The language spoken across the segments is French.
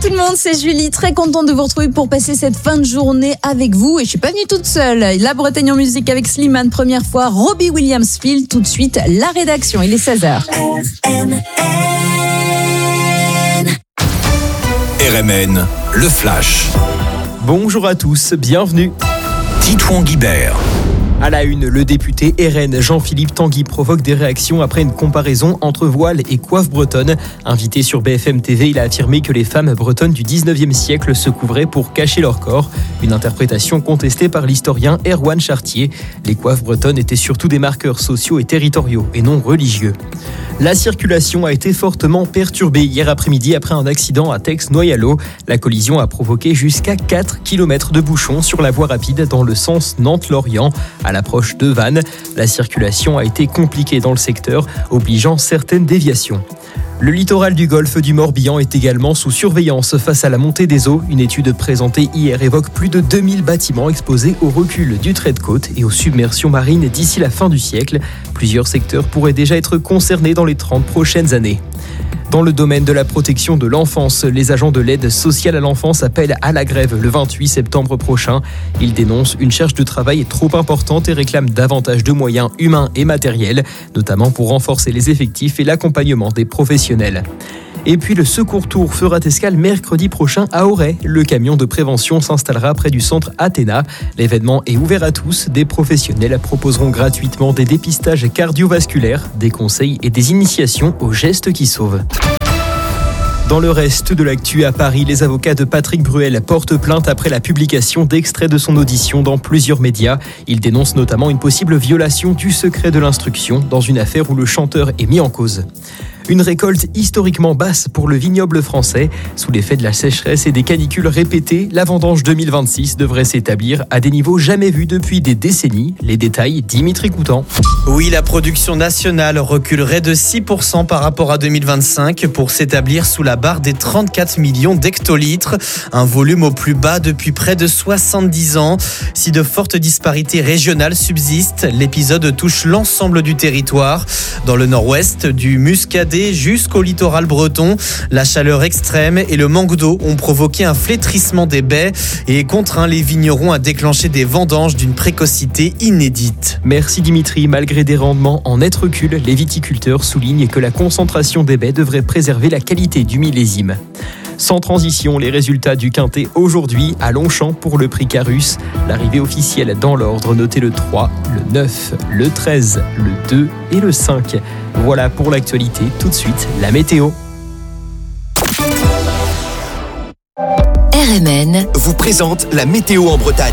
tout le monde, c'est Julie, très contente de vous retrouver pour passer cette fin de journée avec vous. Et je suis pas venue toute seule. La Bretagne en musique avec Slimane, première fois, Robbie Williams Field, tout de suite, la rédaction. Il est 16h. RMN, le Flash. Bonjour à tous, bienvenue. Titouan Guibert. À la une, le député RN Jean-Philippe Tanguy provoque des réactions après une comparaison entre voile et coiffe bretonne. Invité sur BFM TV, il a affirmé que les femmes bretonnes du 19e siècle se couvraient pour cacher leur corps. Une interprétation contestée par l'historien Erwan Chartier. Les coiffes bretonnes étaient surtout des marqueurs sociaux et territoriaux et non religieux. La circulation a été fortement perturbée hier après-midi après un accident à Tex-Noyalo. La collision a provoqué jusqu'à 4 km de bouchons sur la voie rapide dans le sens Nantes-Lorient. À l'approche de Vannes, la circulation a été compliquée dans le secteur, obligeant certaines déviations. Le littoral du golfe du Morbihan est également sous surveillance face à la montée des eaux. Une étude présentée hier évoque plus de 2000 bâtiments exposés au recul du trait de côte et aux submersions marines d'ici la fin du siècle. Plusieurs secteurs pourraient déjà être concernés dans les 30 prochaines années. Dans le domaine de la protection de l'enfance, les agents de l'aide sociale à l'enfance appellent à la grève le 28 septembre prochain. Ils dénoncent une charge de travail trop importante et réclament davantage de moyens humains et matériels, notamment pour renforcer les effectifs et l'accompagnement des professionnels. Et puis le Secours Tour fera escale mercredi prochain à Auray. Le camion de prévention s'installera près du centre Athéna. L'événement est ouvert à tous. Des professionnels proposeront gratuitement des dépistages cardiovasculaires, des conseils et des initiations aux gestes qui sauvent. Dans le reste de l'actu à Paris, les avocats de Patrick Bruel portent plainte après la publication d'extraits de son audition dans plusieurs médias. Ils dénoncent notamment une possible violation du secret de l'instruction dans une affaire où le chanteur est mis en cause. Une récolte historiquement basse pour le vignoble français. Sous l'effet de la sécheresse et des canicules répétées, la vendange 2026 devrait s'établir à des niveaux jamais vus depuis des décennies. Les détails, Dimitri Coutan. Oui, la production nationale reculerait de 6% par rapport à 2025 pour s'établir sous la barre des 34 millions d'hectolitres. Un volume au plus bas depuis près de 70 ans. Si de fortes disparités régionales subsistent, l'épisode touche l'ensemble du territoire. Dans le nord-ouest, du Muscadet jusqu'au littoral breton, la chaleur extrême et le manque d'eau ont provoqué un flétrissement des baies et contraint les vignerons à déclencher des vendanges d'une précocité inédite. Merci Dimitri. Malgré des rendements en net recul, les viticulteurs soulignent que la concentration des baies devrait préserver la qualité du millésime. Sans transition, les résultats du Quintet aujourd'hui à Longchamp pour le prix Carus. L'arrivée officielle dans l'ordre, notez le 3, le 9, le 13, le 2 et le 5. Voilà pour l'actualité. Tout de suite, la météo. RMN vous présente la météo en Bretagne.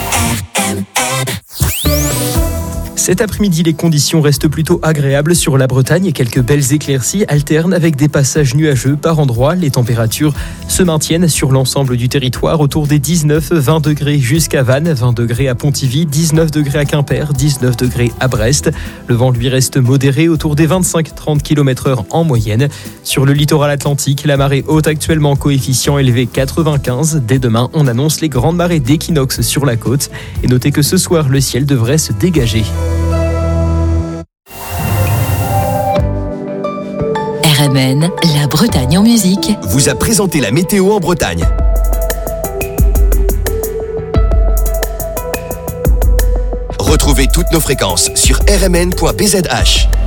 Cet après-midi, les conditions restent plutôt agréables sur la Bretagne et quelques belles éclaircies alternent avec des passages nuageux par endroits. Les températures se maintiennent sur l'ensemble du territoire autour des 19-20 degrés jusqu'à Vannes, 20 degrés à Pontivy, 19 degrés à Quimper, 19 degrés à Brest. Le vent, lui, reste modéré autour des 25-30 km/h en moyenne. Sur le littoral atlantique, la marée haute actuellement coefficient élevé 95. Dès demain, on annonce les grandes marées d'équinoxe sur la côte. Et notez que ce soir, le ciel devrait se dégager. RMN, la Bretagne en musique, vous a présenté la météo en Bretagne. Retrouvez toutes nos fréquences sur rmn.bzh.